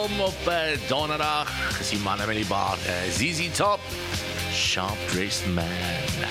Op donderdag is die manne met die baard. ZZ Top, Sharp Dressed Man.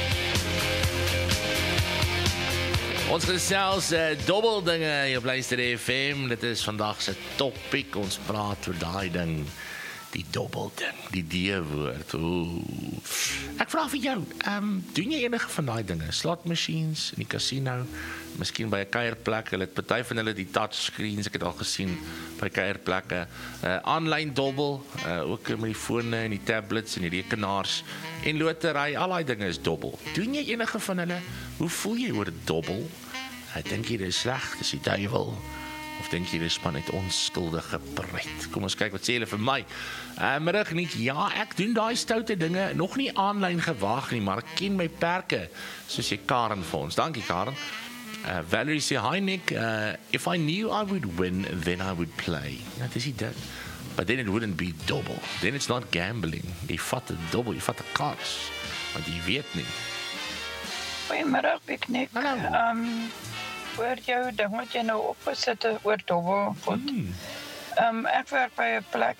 Ons gesels dobbeldinge hier op Luister FM. Dit is vandag se topic. Ons praat oor daai ding, die dobbelding, die D-woord. Ek vra vir jou, doen jy enige van daai dinge? Slot machines in die casino, miskien by 'n kuierplek. Hulle het party van hulle die touchscreens, ek het al gesien by kuierplekke. Aanlyn dobbel, ook met die fone en die tablets en die rekenaars en lotery, al daai dinge is dobbel. Doen jy enige van hulle? Hoe voel jy oor dobbel? Dink jy dit is sleg, dis die duiwel? Of dink jy dis maar net onskuldige pret? Kom ons kyk wat sê hulle vir my. Middag nie, ja, ek doen daai stoute dinge, nog nie aanlyn gewag nie, maar ek ken my perke, soos jy Karen vir ons. Dankie Karen. Valerie sê, hi Nick, if I knew I would win, then I would play. Ja, dis die ding. But then it wouldn't be double. Then it's not gambling. Jy vat 'n dobbel, jy vat 'n kans, want jy weet nie. Goeiemiddag, Nick. Hallo. Oor jou ding wat jy nou opgesit het oor dobbel. Ek werk by 'n plek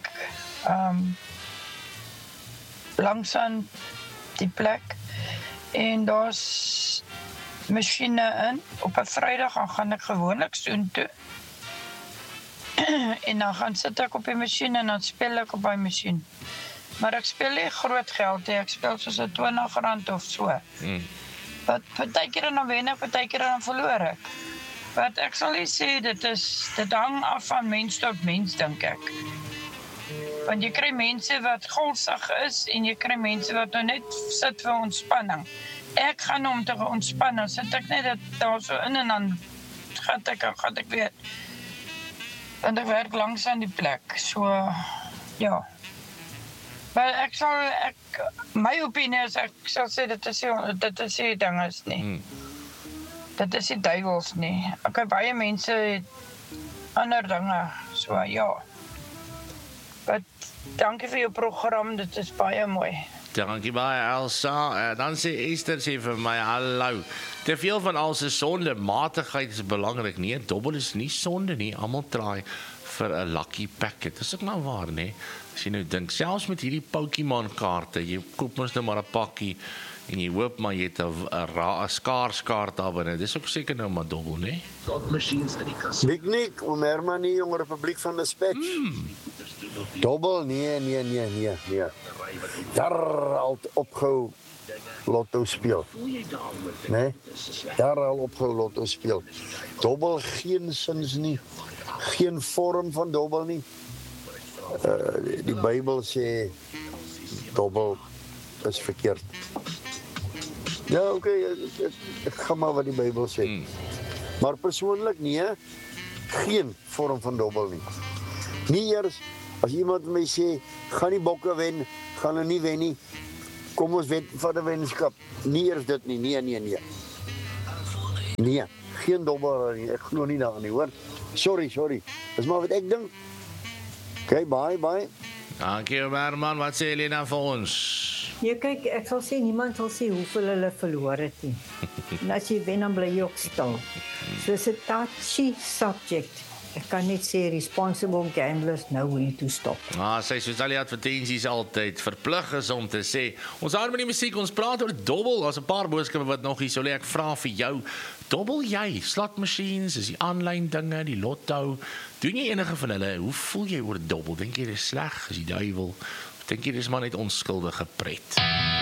langs aan die plek en daar's masjiene in. Op 'n Vrydag gaan ek gewoonlik soontoe. En dan gaan sit ek op die masjien en dan speel ek op die masjien. Maar ek speel nie groot geld nie, ek speel soos R20 of so. Wat partykeer dan wen ek, partykeer dan verloor ek. Wat ek sal nie sê dit hang af van mens tot mens, dink ek. Want jy kry mense wat gulsig is en jy kry mense wat nou net sit vir ontspanning. Ek gaan om te ontspan, dan sit ek net daar so in en dan gaan ek weer. Want ek werk langs aan die plek, so ja. Maar my opinie is, ek sal sê dit is die ding is nie. Dit is die duiwels nie. Ek baie mense het ander dinge, so ja. Maar dankie vir jou program, dit is baie mooi. Dankie baie Elsa. Dan sê Esther sê vir my, hallo. Te veel van al se sonde, matigheid is belangrik. Nee, dobbel is nie sonde nie. Almal traai vir 'n lucky packet. Dis ook nou waar, nê? As jy nou dink, selfs met hierdie Pokémon kaarte, jy koop mos nou maar 'n pakkie en jy hoop maar jy het 'n skaars kaart daar binne. Dis ook seker nou maar dobbel, nê? Slot machines in die casino. Nick, om Herman nie, Jong Republiek van Dispatch. Dobbel, nee. Daar al opgehou lotto speel. Nee? Daar al opgehou lotto speel. Dobbel geen sins nie. Geen vorm van dobbel nie. Die Bybel sê dobbel is verkeerd. Ja, okay, ek gaan maar wat die Bybel sê. Maar persoonlik nee, geen vorm van dobbel nie. Nie eers as iemand my sê, gaan die bokke wen, gaan hulle nie wen nie. Kom ons wet van 'n wenskap. Nie eers dit nie. Nee. Nee, geen dobbel nie. Ek glo nie daarin nie, hoor. Sorry. Dis maar wat ek dink. Okay, bye. Dankie Herman, wat sê Elena vir ons? Ja, kyk, ek sal sê niemand sal sê hoeveel hulle verloor het nie. En as jy wen, dan bly jy ook stil. So it's a touchy subject. Ek kan net sê responsible gamblers know when to stop. Sy soos al die advertensies altyd verplig is om te sê. Ons hou met die musiek, ons praat oor dobbel. Daar's 'n paar boodskappe wat nog hier sou lê. Ek vra vir jou, dobbel jy? Slot machines, is die aanlyn dinge, die lotto. Doen jy enige van hulle? Hoe voel jy oor dobbel? Dink jy dit is sleg, is die duiwel? Of dink jy dis maar net onskuldige pret?